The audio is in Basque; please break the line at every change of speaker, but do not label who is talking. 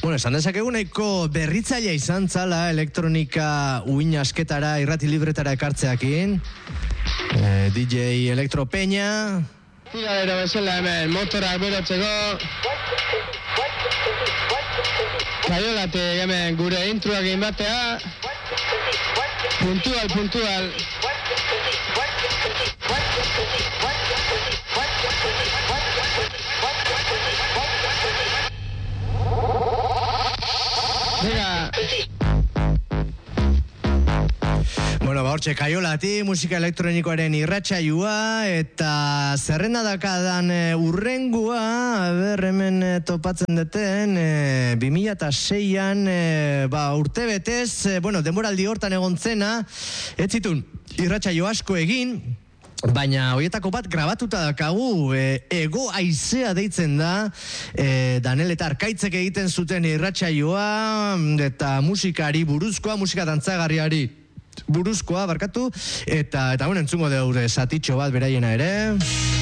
Bueno, esan dezakegu nahiko berritzailea izan zala elektronika uin asketara, irrati libretara ekartzeakin. DJ Electro Peña.
Tiradero bezala hemen, motorak berotzeko. Kaiolatik hemen gure introak inbatea. Puntual. Venga.
Bueno, hortxe Kaiolati, musika elektronikoaren irratsaioa eta zerrenda dakadan urrengua, hemen topatzen deten, 2006an, urte betez, denboraldi hortan egon zena, ez zitun irratsaio asko egin, baina horietako bat grabatuta dakagu, ego aizea deitzen da, Danel eta Arkaitzek egiten zuten irratsaioa, eta musikari buruzkoa, musika dantzagarriari buruzkoa, barkatu, eta entzungo deure zatitxo bat beraiena ere.